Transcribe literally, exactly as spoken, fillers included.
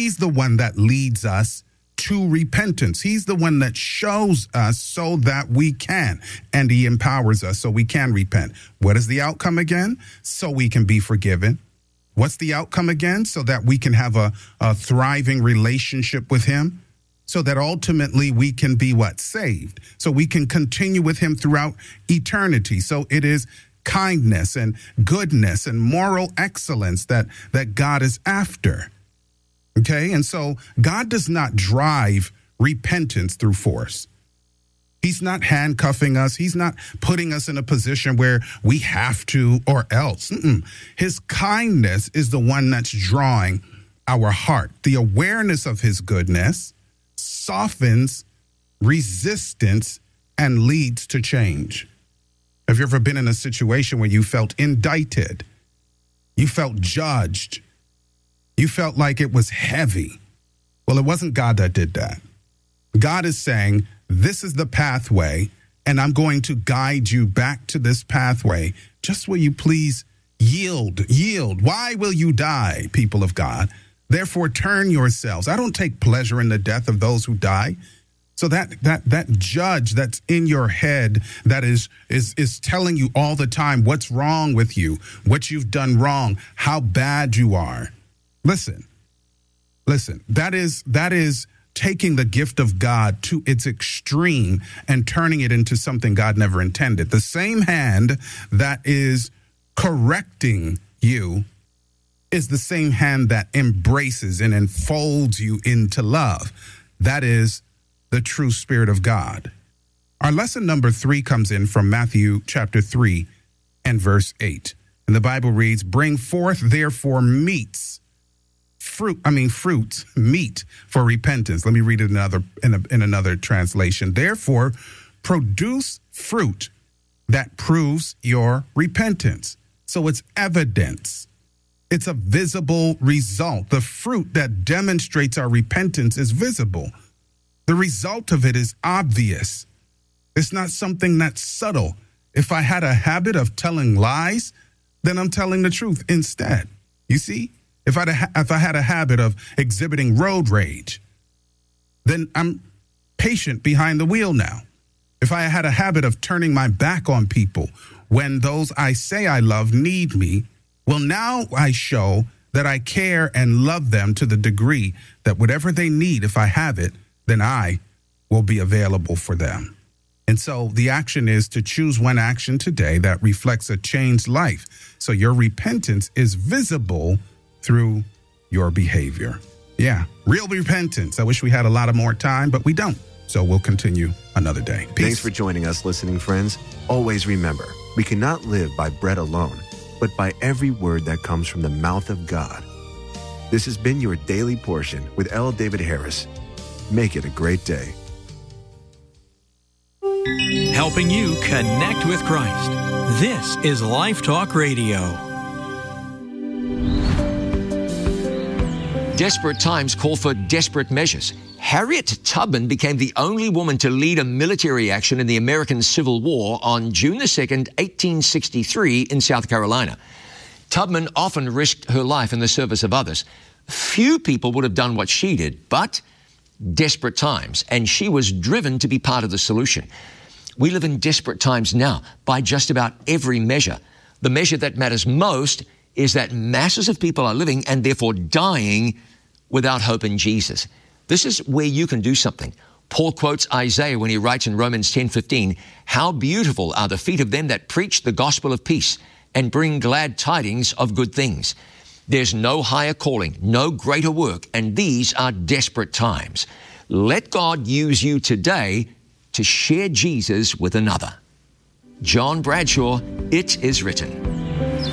He's the one that leads us to repentance. He's the one that shows us so that we can, and he empowers us so we can repent. What is the outcome again? So we can be forgiven. What's the outcome again? So that we can have a, a thriving relationship with him, so that ultimately we can be what? Saved. So we can continue with him throughout eternity. So it is kindness and goodness and moral excellence that, that God is after. Okay, and so God does not drive repentance through force. He's not handcuffing us. He's not putting us in a position where we have to or else. Mm-mm. His kindness is the one that's drawing our heart. The awareness of his goodness softens resistance and leads to change. Have you ever been in a situation where you felt indicted? You felt judged? You felt like it was heavy. Well, it wasn't God that did that. God is saying, this is the pathway, and I'm going to guide you back to this pathway. Just will you please yield, yield. Why will you die, people of God? Therefore, turn yourselves. I don't take pleasure in the death of those who die. So that that that judge that's in your head that is is is telling you all the time what's wrong with you, what you've done wrong, how bad you are. Listen, listen, that is that is taking the gift of God to its extreme and turning it into something God never intended. The same hand that is correcting you is the same hand that embraces and enfolds you into love. That is the true Spirit of God. Our lesson number three comes in from Matthew chapter three and verse eight. And the Bible reads, bring forth therefore meats, fruit, I mean fruits, meat for repentance. Let me read it in another, in, a, in another translation. Therefore, produce fruit that proves your repentance. So it's evidence. It's a visible result. The fruit that demonstrates our repentance is visible. The result of it is obvious. It's not something that's subtle. If I had a habit of telling lies, then I'm telling the truth instead. You see? If I if I had a habit of exhibiting road rage, then I'm patient behind the wheel now. If I had a habit of turning my back on people when those I say I love need me, well, now I show that I care and love them to the degree that whatever they need, if I have it, then I will be available for them. And so the action is to choose one action today that reflects a changed life. So your repentance is visible through your behavior. Yeah, real repentance. I wish we had a lot of more time, but we don't. So we'll continue another day. Peace. Thanks for joining us, listening friends. Always remember, we cannot live by bread alone, but by every word that comes from the mouth of God. This has been your Daily Portion with L. David Harris. Make it a great day. Helping you connect with Christ. This is Life Talk Radio. Desperate times call for desperate measures. Harriet Tubman became the only woman to lead a military action in the American Civil War on June the second, eighteen sixty-three in South Carolina. Tubman often risked her life in the service of others. Few people would have done what she did, but desperate times, and she was driven to be part of the solution. We live in desperate times now by just about every measure. The measure that matters most is that masses of people are living and therefore dying without hope in Jesus. This is where you can do something. Paul quotes Isaiah when he writes in Romans ten fifteen, "How beautiful are the feet of them that preach the gospel of peace and bring glad tidings of good things." There's no higher calling, no greater work, and these are desperate times. Let God use you today to share Jesus with another. John Bradshaw, It Is Written.